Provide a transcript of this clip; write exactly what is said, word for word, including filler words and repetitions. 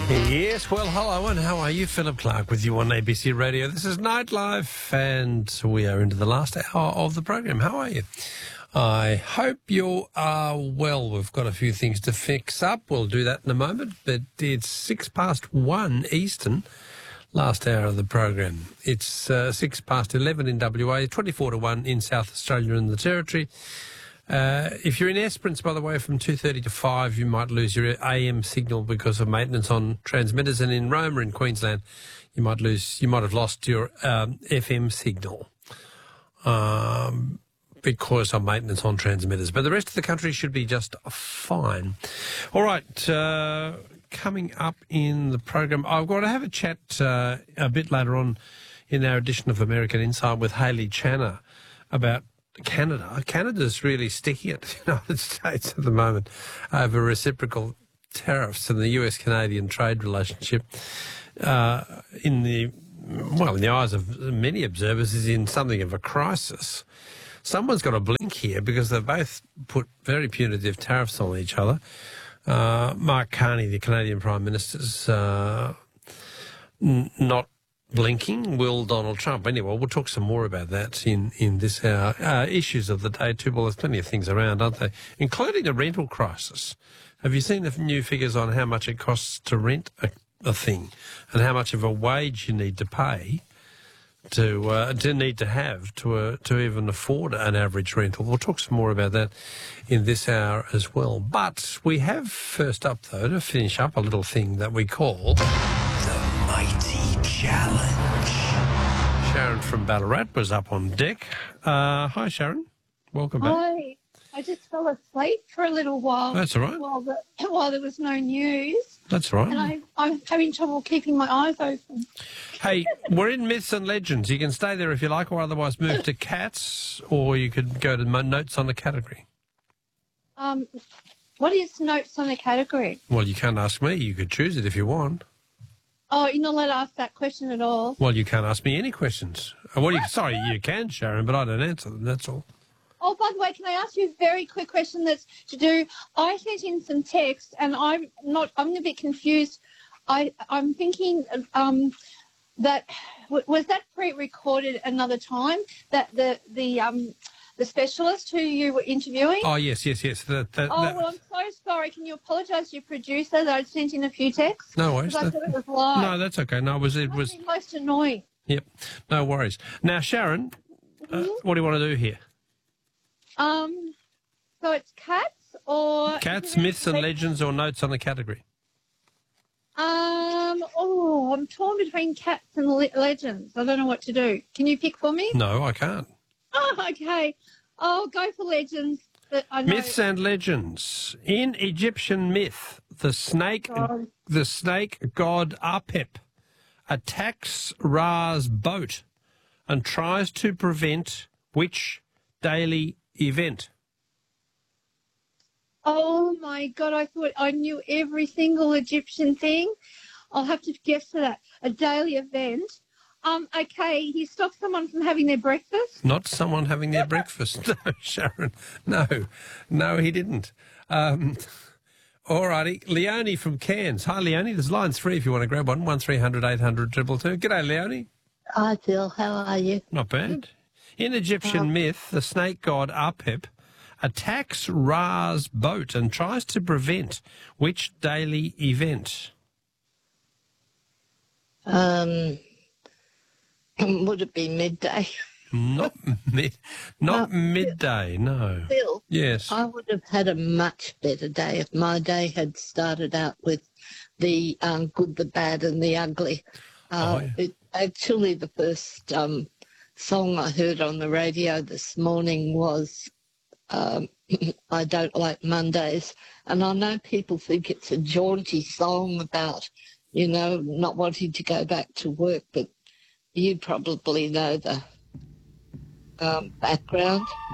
Yes, well, hello, and how are you? Philip Clark with you on A B C Radio. This is Nightlife, and we are into the last hour of the program. How are you? I hope you are well. We've got a few things to fix up. We'll do that in a moment, but it's six past one Eastern, last hour of the program. It's uh, six past eleven in W A, twenty-four to one in South Australia and the Territory. Uh, if you're in Esperance, by the way, from two thirty to five, you might lose your A M signal because of maintenance on transmitters. And in Roma, in Queensland, you might lose, you might have lost your um, F M signal um, because of maintenance on transmitters. But the rest of the country should be just fine. All right, uh, coming up in the program, I've got to have a chat uh, a bit later on in our edition of American Insight with Hayley Channer about Canada. Canada's really sticky at the United States at the moment over reciprocal tariffs and the U S Canadian trade relationship. Uh, in the well, in the eyes of many observers, is in something of a crisis. Someone's got to blink here because they've both put very punitive tariffs on each other. Uh, Mark Carney, the Canadian Prime Minister's uh, n- not blinking. Will Donald Trump? Anyway, we'll talk some more about that in, in this hour. Uh, issues of the day too. Well, there's plenty of things around, aren't they? Including a rental crisis. Have you seen the new figures on how much it costs to rent a, a thing and how much of a wage you need to pay to uh, to need to have to uh, to even afford an average rental? We'll talk some more about that in this hour as well. But we have first up, though, to finish up, a little thing that we call the Mighty Challenge. Sharon from Ballarat was up on deck. Uh, hi, Sharon. Welcome back. Hi. I just fell asleep for a little while. That's all right. While, the, while there was no news. That's all right. And I, I'm having trouble keeping my eyes open. Hey, we're in Myths and Legends. You can stay there if you like, or otherwise move to Cats, or you could go to Notes on the Category. Um, what is Notes on the Category? Well, you can't ask me. You could choose it if you want. Oh, you're not allowed to ask that question at all? Well, you can't ask me any questions. Well, you, sorry, you can, Sharon, but I don't answer them, that's all. Oh, by the way, can I ask you a very quick question that's to do... I sent in some text, and I'm not... I'm a bit confused. I, I'm thinking um, that... Was that pre-recorded another time, that the... the um, the specialist who you were interviewing? Oh, yes, yes, yes. That, that, oh, that... well, I'm so sorry. Can you apologise to your producer that I'd sent in a few texts? No worries. Because I thought it was live. No, that's okay. No, it was... It was... most annoying. Yep. No worries. Now, Sharon, mm-hmm. uh, what do you want to do here? Um, so it's Cats or... Cats, Myths and Legends, or Notes on the Category? Um, oh, I'm torn between Cats and le- Legends. I don't know what to do. Can you pick for me? No, I can't. Oh, okay. I'll go for Legends. But I know. Myths and Legends. In Egyptian myth, the snake, God. the snake god Apep attacks Ra's boat and tries to prevent which daily event? Oh, my God. I thought I knew every single Egyptian thing. I'll have to guess for that. A daily event. Um, okay, he stopped someone from having their breakfast? Not someone having their breakfast. No, Sharon. No. No, he didn't. Um, all righty. Leonie from Cairns. Hi, Leonie. There's line three if you want to grab one. one three hundred eight hundred two two two. G'day, Leonie. Hi, Phil. How are you? Not bad. In Egyptian Um, myth, the snake god Apep attacks Ra's boat and tries to prevent which daily event? Um... Would it be midday? Not mid, not Uh, midday, no. Phil, Yes. I would have had a much better day if my day had started out with the um, good, the bad and the ugly. Uh, Oh, yeah. it, actually, the first um, song I heard on the radio this morning was um, I Don't Like Mondays. And I know people think it's a jaunty song about, you know, not wanting to go back to work, but you probably know the um, background.